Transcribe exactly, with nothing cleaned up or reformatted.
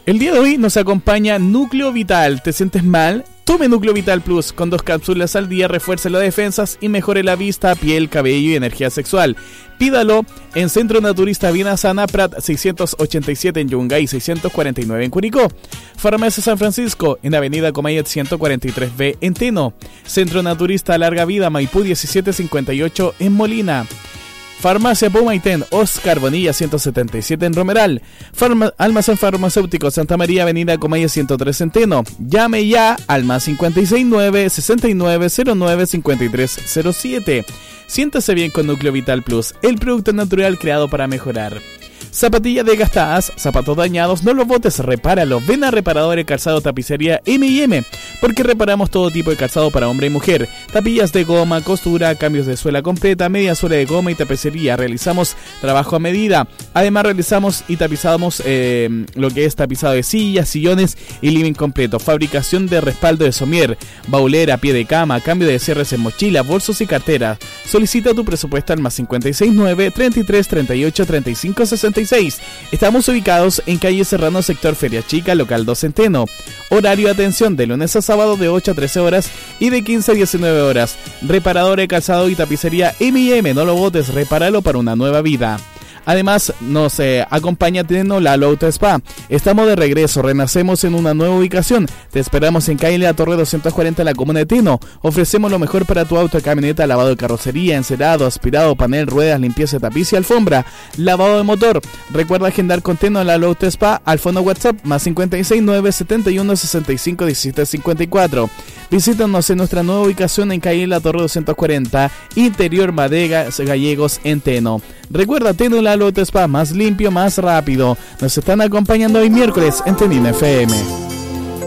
El día de hoy nos acompaña Núcleo Vital. ¿Te sientes mal? Tome Núcleo Vital Plus. Con dos cápsulas al día refuerce las defensas y mejore la vista, piel, cabello y energía sexual. Pídalo en Centro Naturista Vida Sana, Prat seiscientos ochenta y siete en Yungay, seiscientos cuarenta y nueve en Curicó. Farmacia San Francisco en Avenida Comayet ciento cuarenta y tres B en Teno. Centro Naturista Larga Vida Maipú diecisiete cincuenta y ocho en Molina. Farmacia Pumaitén, Oscar Bonilla ciento setenta y siete en Romeral. Farma, Almacén Farmacéutico Santa María, Avenida Comaya ciento tres en Teno. Llame ya al más cincuenta y seis nueve, sesenta y nueve cero nueve, cincuenta y tres cero siete. Siéntase bien con Núcleo Vital Plus, el producto natural creado para mejorar. Zapatillas desgastadas, zapatos dañados, no los botes, repáralos. Ven a Reparadores Calzado Tapicería eme y eme, porque reparamos todo tipo de calzado para hombre y mujer. Tapillas de goma, costura, cambios de suela completa, media suela de goma y tapicería. Realizamos trabajo a medida. Además realizamos y tapizamos eh, lo que es tapizado de sillas, sillones y living completo. Fabricación de respaldo de somier, baulera, pie de cama, cambio de cierres en mochila, bolsos y carteras. Solicita tu presupuesto al más cincuenta y seis nueve, treinta y tres, treinta y ocho, treinta y cinco, sesenta y seis. Estamos ubicados en calle Serrano, sector Feria Chica, local dos en Teno. Horario de atención de lunes a sábado de ocho a trece horas y de quince a diecinueve horas. Reparadores, calzado y tapicería eme y eme. No lo botes, repáralo para una nueva vida. Además, nos eh, acompaña Teno Lalo Auto Spa. Estamos de regreso, renacemos en una nueva ubicación. Te esperamos en calle La Torre doscientos cuarenta en la comuna de Teno. Ofrecemos lo mejor para tu auto, camioneta, lavado de carrocería, encerado, aspirado, panel, ruedas, limpieza de tapiz y alfombra, lavado de motor. Recuerda agendar con Teno Lalo Auto Spa al fono WhatsApp más cincuenta y seis nueve, setenta y uno, sesenta y cinco, diecisiete cincuenta y cuatro. Visítanos en nuestra nueva ubicación en calle La Torre doscientos cuarenta, Interior Madegas Gallegos en Teno. Recuerda, Teno Lalo Auto Spa, más limpio, más rápido. Nos están acompañando hoy miércoles en Tenin F M.